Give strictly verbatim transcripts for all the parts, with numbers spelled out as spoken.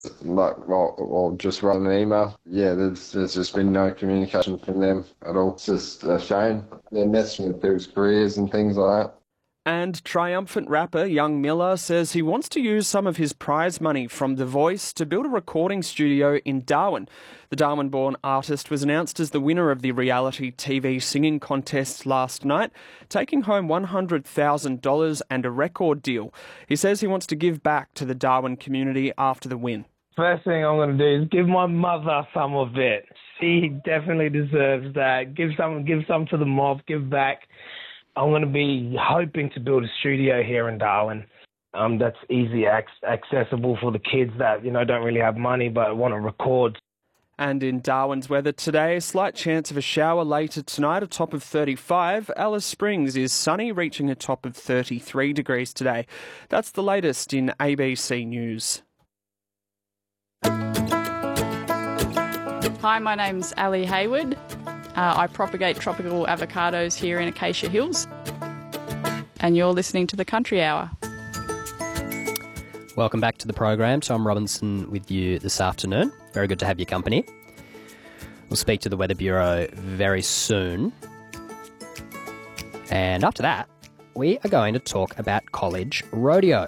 Like, well, well, just write an email. Yeah, there's there's just been no communication from them at all. It's just a shame. They're messing with people's careers and things like that. And triumphant rapper Young Miller says he wants to use some of his prize money from The Voice to build a recording studio in Darwin. The Darwin-born artist was announced as the winner of the reality T V singing contest last night, taking home one hundred thousand dollars and a record deal. He says he wants to give back to the Darwin community after the win. First thing I'm going to do is give my mother some of it. She definitely deserves that. Give some, give some to the mob, give back. I'm going to be hoping to build a studio here in Darwin. Um, that's easy ac- accessible for the kids that, you know, don't really have money but want to record. And in Darwin's weather today, slight chance of a shower later tonight, a top of thirty-five. Alice Springs is sunny, reaching a top of thirty-three degrees today. That's the latest in A B C News. Hi, my name's Ali Hayward. Uh, I propagate tropical avocados here in Acacia Hills. And you're listening to the Country Hour. Welcome back to the program. Tom Robinson with you this afternoon. Very good to have your company. We'll speak to the Weather Bureau very soon. And after that, we are going to talk about college rodeo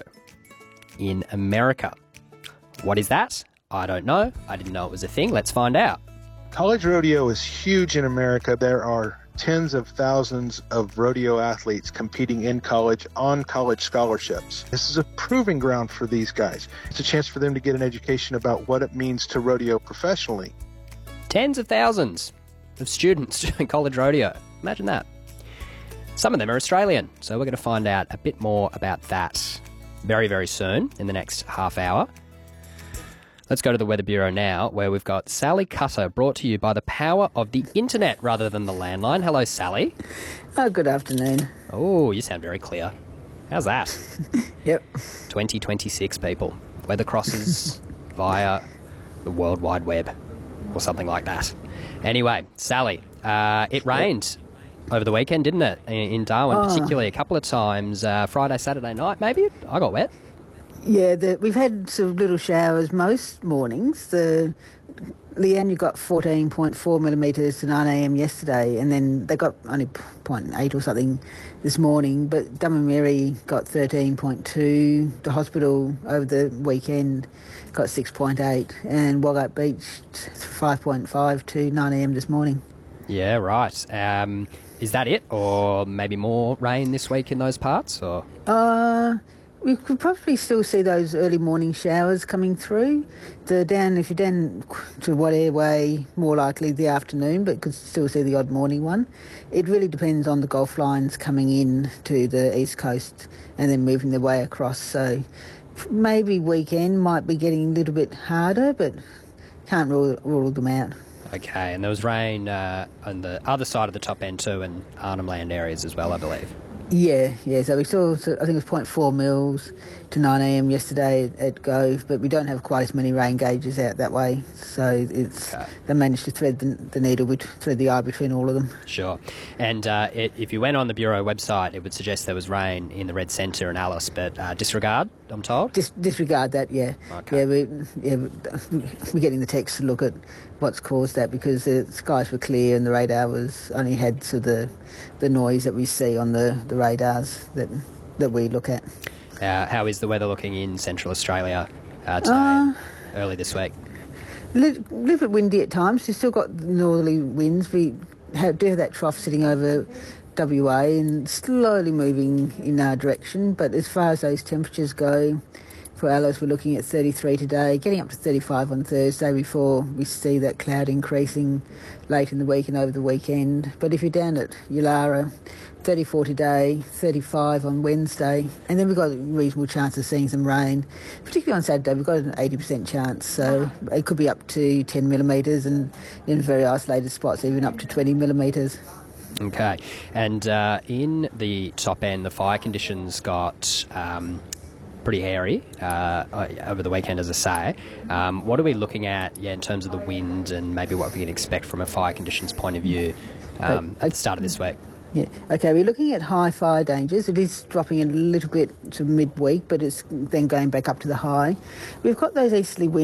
in America. What is that? I don't know. I didn't know it was a thing. Let's find out. College rodeo is huge in America. There are tens of thousands of rodeo athletes competing in college on college scholarships. This is a proving ground for these guys. It's a chance for them to get an education about what it means to rodeo professionally. Tens of thousands of students doing college rodeo. Imagine that. Some of them are Australian, so we're going to find out a bit more about that very, very soon in the next half hour. Let's go to the Weather Bureau now, where we've got Sally Cutter, brought to you by the power of the internet rather than the landline. Hello, Sally. Oh, good afternoon. Oh, you sound very clear. How's that? Yep. twenty twenty-six, people. Weather crosses via the World Wide Web or something like that. Anyway, Sally, uh, it rained over the weekend, didn't it, in Darwin, oh. particularly a couple of times. Uh, Friday, Saturday night, maybe? I got wet. Yeah, the, we'we've had sort of little showers most mornings. The Leanne, you got fourteen point four millimetres to nine a m yesterday, and then they got only zero point eight or something this morning, but Dummy got thirteen point two. The hospital over the weekend got six point eight, and Wagga Beach five point five to nine a m this morning. Yeah, right. Um, is that it, or maybe more rain this week in those parts? Or Uh... We could probably still see those early morning showers coming through. The down, if you're down to Wat Airway, more likely the afternoon, but could still see the odd morning one. It really depends on the Gulf lines coming in to the east coast and then moving their way across. So maybe weekend might be getting a little bit harder, but can't rule, rule them out. Okay, and there was rain uh, on the other side of the top end too, in Arnhem Land areas as well, I believe. Yeah, yeah, so we saw, so I think it was zero point four mils to nine a m yesterday at, at Gove, but we don't have quite as many rain gauges out that way, so it's okay. They managed to thread the, the needle, we thread the eye between all of them. Sure. And uh, it, if you went on the Bureau website, it would suggest there was rain in the Red Centre and Alice, but uh, disregard, I'm told? Dis- disregard that, yeah. Okay. Yeah, we, yeah, we're getting the text to look at what's caused that, because the skies were clear and the radar was only had sort of the, the noise that we see on the, the radars that that we look at. Uh, how is the weather looking in Central Australia uh, today, uh, early this week? A little, little bit windy at times. We've still got northerly winds. We have, do have that trough sitting over W A and slowly moving in our direction, but as far as those temperatures go, for Alice, we're looking at thirty-three today, getting up to thirty-five on Thursday before we see that cloud increasing late in the week and over the weekend. But if you're down at Yulara, thirty-four today, thirty-five on Wednesday, and then we've got a reasonable chance of seeing some rain, particularly on Saturday. We've got an eighty percent chance, so it could be up to ten millimetres and in very isolated spots even up to twenty millimetres. Okay, and uh, in the top end, the fire conditions got um, pretty hairy uh, over the weekend, as I say. Um, what are we looking at yeah, in terms of the wind and maybe what we can expect from a fire conditions point of view um, at the start of this week? Yeah. Okay, we're looking at high fire dangers. It is dropping a little bit to midweek, but it's then going back up to the high. We've got those easterly winds